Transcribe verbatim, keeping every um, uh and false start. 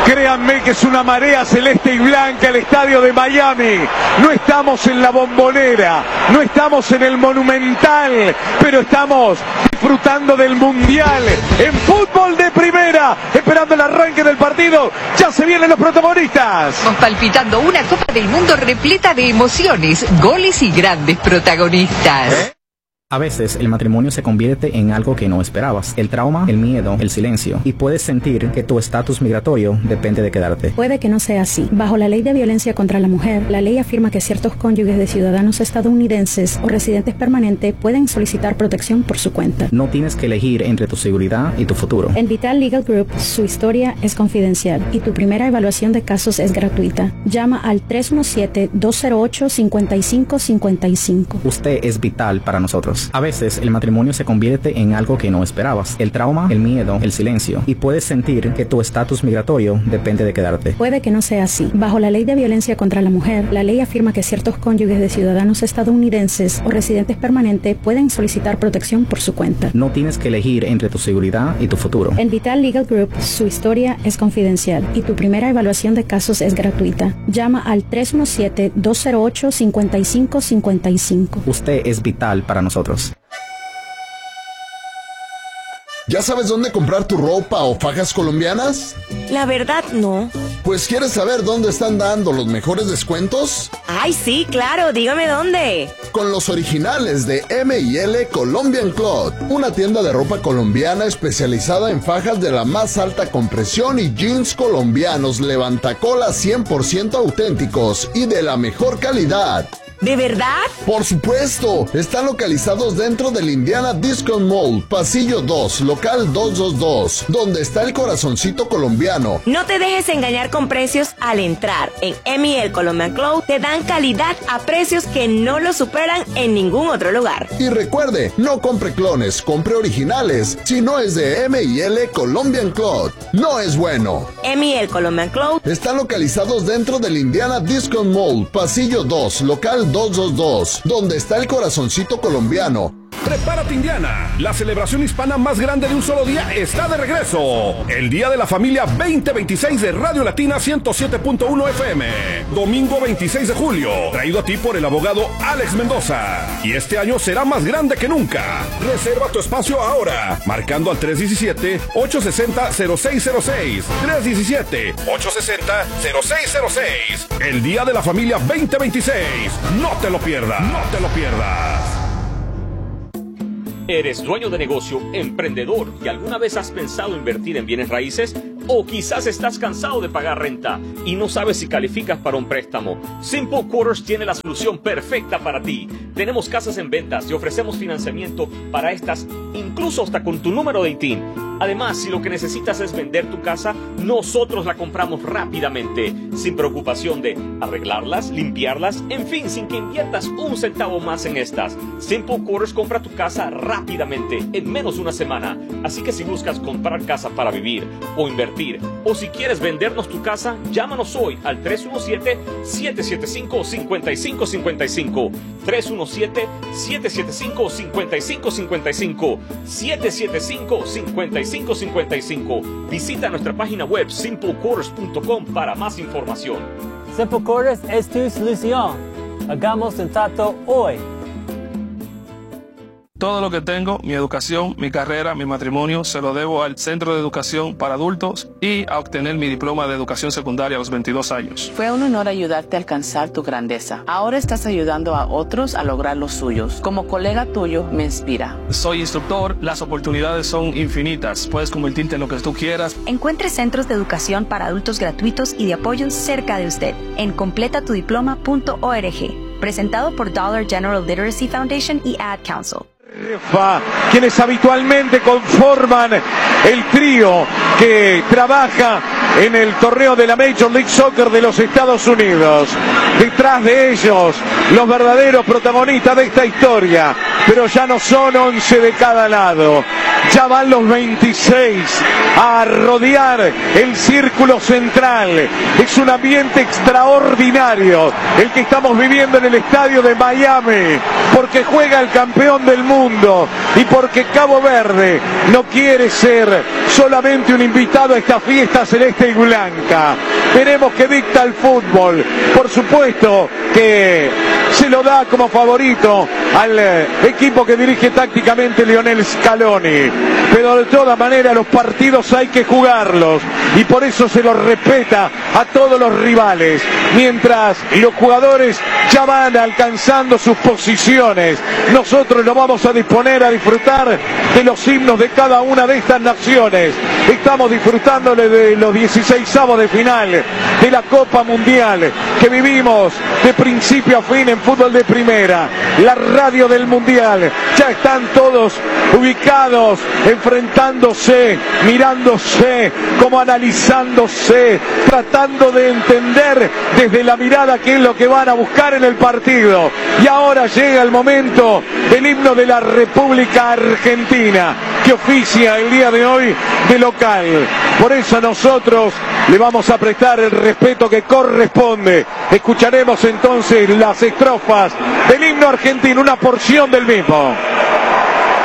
Créanme que es una marea celeste y blanca el estadio de Miami. No estamos en la Bombonera, no estamos en el Monumental, pero estamos disfrutando del Mundial en fútbol de primera, esperando el arranque del partido. Ya se vienen los protagonistas. Estamos palpitando una Copa del Mundo repleta de emociones, goles y grandes protagonistas. ¿Eh? A veces el matrimonio se convierte en algo que no esperabas. El trauma, el miedo, el silencio. Y puedes sentir que tu estatus migratorio depende de quedarte. Puede que no sea así. Bajo la ley de violencia contra la mujer, la ley afirma que ciertos cónyuges de ciudadanos estadounidenses o residentes permanentes pueden solicitar protección por su cuenta. No tienes que elegir entre tu seguridad y tu futuro. En Vital Legal Group, su historia es confidencial y tu primera evaluación de casos es gratuita. Llama al tres uno siete, dos cero ocho, cinco cinco cinco cinco. Usted es vital para nosotros. A veces el matrimonio se convierte en algo que no esperabas. El trauma, el miedo, el silencio. Y puedes sentir que tu estatus migratorio depende de quedarte. Puede que no sea así. Bajo la ley de violencia contra la mujer, la ley afirma que ciertos cónyuges de ciudadanos estadounidenses o residentes permanentes pueden solicitar protección por su cuenta. No tienes que elegir entre tu seguridad y tu futuro. En Vital Legal Group, su historia es confidencial y tu primera evaluación de casos es gratuita. Llama al tres uno siete, dos cero ocho, cinco cinco cinco cinco. Usted es vital para nosotros. ¿Ya sabes dónde comprar tu ropa o fajas colombianas? La verdad, no. Pues, ¿quieres saber dónde están dando los mejores descuentos? Ay, sí, claro, dígame dónde. Con los originales de M y L Colombian Cloth, una tienda de ropa colombiana especializada en fajas de la más alta compresión y jeans colombianos levantacolas cien por ciento auténticos y de la mejor calidad. ¿De verdad? Por supuesto, están localizados dentro del Indiana Discount Mall, pasillo dos, local doscientos veintidós, donde está el corazoncito colombiano. No te dejes engañar con precios al entrar. En M y L Colombian Cloth te dan calidad a precios que no lo superan en ningún otro lugar. Y recuerde, no compre clones, compre originales. Si no es de M y L Colombian Cloth, no es bueno. M y L Colombian Cloth están localizados dentro del Indiana Discount Mall, pasillo dos, local doscientos veintidós, donde está el corazoncito colombiano. Prepárate, Indiana. La celebración hispana más grande de un solo día está de regreso. El Día de la Familia veinte veintiséis de Radio Latina ciento siete punto uno F M. Domingo veintiséis de julio. Traído a ti por el abogado Alex Mendoza. Y este año será más grande que nunca. Reserva tu espacio ahora. Marcando al tres uno siete, ocho seis cero, cero seis cero seis. tres uno siete, ocho seis cero, cero seis cero seis. El Día de la Familia veinte veintiséis. No te lo pierdas. No te lo pierdas. ¿Eres dueño de negocio, emprendedor y alguna vez has pensado invertir en bienes raíces? ¿O quizás estás cansado de pagar renta y no sabes si calificas para un préstamo? Simple Quarters tiene la solución perfecta para ti. Tenemos casas en ventas y ofrecemos financiamiento para estas, incluso hasta con tu número de I T I N. Además, si lo que necesitas es vender tu casa, nosotros la compramos rápidamente, sin preocupación de arreglarlas, limpiarlas, en fin, sin que inviertas un centavo más en estas. Simple Quarters compra tu casa rápidamente, en menos de una semana. Así que si buscas comprar casa para vivir o invertir, o si quieres vendernos tu casa, llámanos hoy al tres uno siete, siete siete cinco, cinco cinco cinco cinco. tres uno siete, siete siete cinco, cinco cinco cinco cinco. siete siete cinco, cinco cinco cinco cinco. Visita nuestra página web simple quarters punto com para más información. Simple Quarters es tu solución. Hagamos un trato hoy. Todo lo que tengo, mi educación, mi carrera, mi matrimonio, se lo debo al Centro de Educación para Adultos y a obtener mi diploma de educación secundaria a los veintidós años. Fue un honor ayudarte a alcanzar tu grandeza. Ahora estás ayudando a otros a lograr los suyos. Como colega tuyo, me inspira. Soy instructor, las oportunidades son infinitas. Puedes convertirte en lo que tú quieras. Encuentre centros de educación para adultos gratuitos y de apoyo cerca de usted en completa tu diploma punto org. Presentado por Dollar General Literacy Foundation y Ad Council. Quienes habitualmente conforman el trío que trabaja en el torneo de la Major League Soccer de los Estados Unidos. Detrás de ellos, los verdaderos protagonistas de esta historia, pero ya no son once de cada lado. Ya van los veintiséis a rodear el círculo central. Es un ambiente extraordinario el que estamos viviendo en el estadio de Miami, porque juega el campeón del mundo y porque Cabo Verde no quiere ser solamente un invitado a esta fiesta celeste y blanca. Veremos que dicta el fútbol. Por supuesto que se lo da como favorito al equipo que dirige tácticamente Lionel Scaloni, pero de todas maneras los partidos hay que jugarlos y por eso se los respeta a todos los rivales, mientras los jugadores ya van alcanzando sus posiciones. Nosotros nos vamos a disponer a disfrutar de los himnos de cada una de estas naciones. Estamos disfrutándole de los dieciseisavos de final de la Copa Mundial que vivimos de principio a fin en fútbol de primera. La radio del Mundial, ya están todos ubicados, enfrentándose, mirándose, como analizándose, tratando de entender desde la mirada qué es lo que van a buscar en el partido. Y ahora llega el momento del himno de la República Argentina, que oficia el día de hoy de local. Por eso nosotros le vamos a prestar el respeto que corresponde. Escucharemos entonces las estrofas del himno argentino, una porción del mismo.